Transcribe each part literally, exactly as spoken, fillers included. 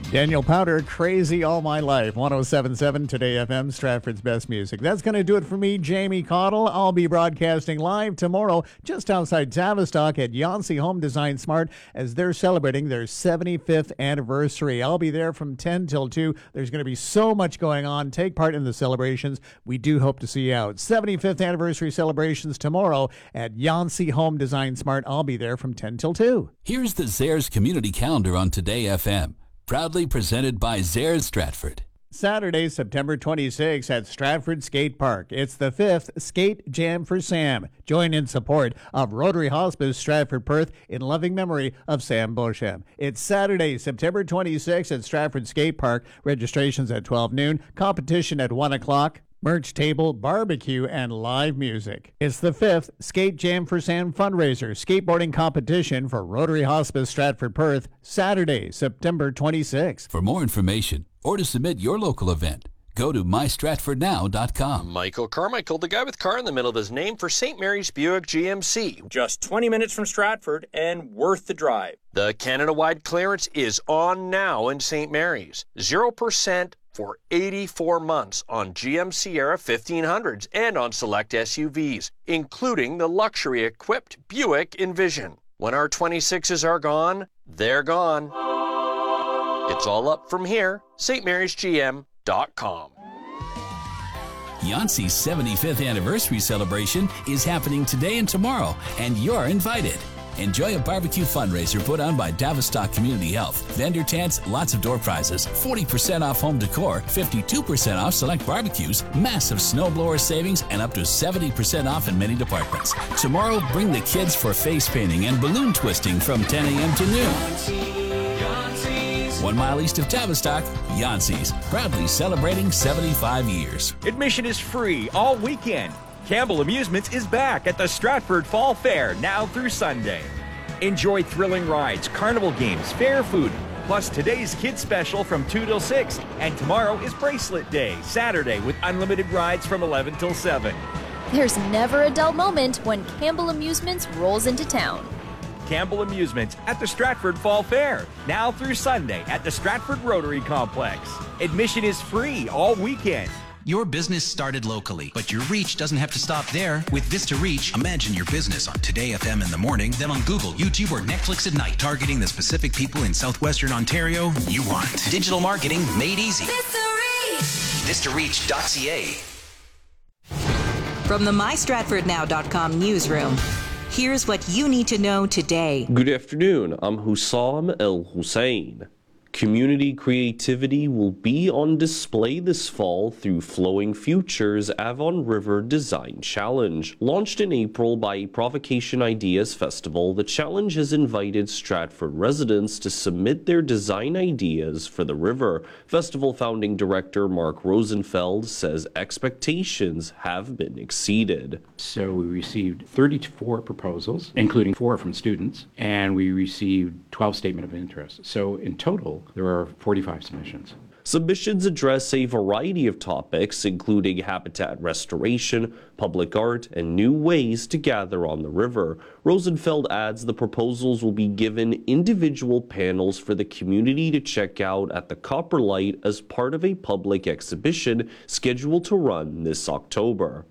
Daniel Powder, Crazy All My Life, one oh seven point seven Today F M, Stratford's best music. That's going to do it for me, Jamie Cottle. I'll be broadcasting live tomorrow just outside Tavistock at Yancey Home Design Smart as they're celebrating their seventy-fifth anniversary. I'll be there from ten till two. There's going to be so much going on. Take part in the celebrations. We do hope to see you out. seventy-fifth anniversary celebrations tomorrow at Yancey Home Design Smart. I'll be there from ten till two. Here's the Zehrs Community Calendar on Today F M. Proudly presented by Zehrs Stratford. Saturday, September twenty-sixth at Stratford Skate Park. It's the fifth Skate Jam for Sam. Join in support of Rotary Hospice Stratford Perth in loving memory of Sam Beauchamp. It's Saturday, September twenty-sixth at Stratford Skate Park. Registrations at twelve noon. Competition at one o'clock. Merch table, barbecue, and live music. It's the fifth Skate Jam for Sam fundraiser skateboarding competition for Rotary Hospice Stratford Perth, Saturday, September twenty-sixth. For more information or to submit your local event, go to my stratford now dot com. Michael Carmichael, the guy with car in the middle of his name for Saint Mary's Buick G M C. Just twenty minutes from Stratford and worth the drive. The Canada-wide clearance is on now in Saint Mary's. zero percent for eighty-four months on G M Sierra fifteen hundreds and on select S U Vs, including the luxury-equipped Buick Envision. When our twenty-sixes are gone, they're gone. It's all up from here, S T Marys G M dot com. Yancey's seventy-fifth anniversary celebration is happening today and tomorrow, and you're invited. Enjoy a barbecue fundraiser put on by Tavistock Community Health. Vendor tents, lots of door prizes, forty percent off home decor, fifty-two percent off select barbecues, massive snowblower savings, and up to seventy percent off in many departments. Tomorrow, bring the kids for face painting and balloon twisting from ten a.m. to noon. One mile east of Tavistock, Yancey's, proudly celebrating seventy-five years. Admission is free all weekend. Campbell Amusements is back at the Stratford Fall Fair now through Sunday. Enjoy thrilling rides, carnival games, fair food, plus today's kids special from two till six. And tomorrow is Bracelet Day, Saturday, with unlimited rides from eleven till seven. There's never a dull moment when Campbell Amusements rolls into town. Campbell Amusements at the Stratford Fall Fair, now through Sunday at the Stratford Rotary Complex. Admission is free all weekend. Your business started locally, but your reach doesn't have to stop there. With Vista Reach, imagine your business on Today F M in the morning, then on Google, YouTube, or Netflix at night, targeting the specific people in southwestern Ontario you want. Digital marketing made easy. Vista Reach! Vista Reach dot C A. From the my stratford now dot com newsroom, here's what you need to know today. Good afternoon. I'm Hussam El Hussein. Community creativity will be on display this fall through Flowing Futures Avon River Design Challenge. Launched in April by Provocation Ideas Festival, the challenge has invited Stratford residents to submit their design ideas for the river. Festival founding director Mark Rosenfeld says expectations have been exceeded. So we received thirty-four proposals, including four from students, and we received twelve statement of interest. So in total, there are forty-five submissions. Submissions address a variety of topics, including habitat restoration, public art, and new ways to gather on the river. Rosenfeld adds the proposals will be given individual panels for the community to check out at the Copper Light as part of a public exhibition scheduled to run this October.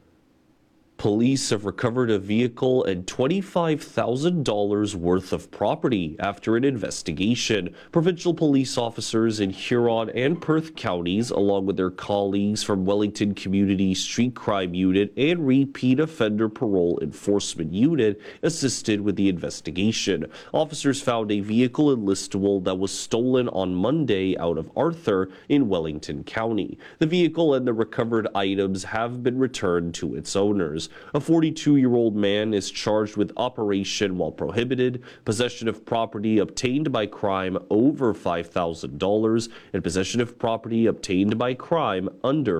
Police have recovered a vehicle and twenty-five thousand dollars worth of property after an investigation. Provincial police officers in Huron and Perth counties, along with their colleagues from Wellington Community Street Crime Unit and Repeat Offender Parole Enforcement Unit, assisted with the investigation. Officers found a vehicle in Listowel that was stolen on Monday out of Arthur in Wellington County. The vehicle and the recovered items have been returned to its owners. A forty-two-year-old man is charged with operation while prohibited, possession of property obtained by crime over five thousand dollars, and possession of property obtained by crime under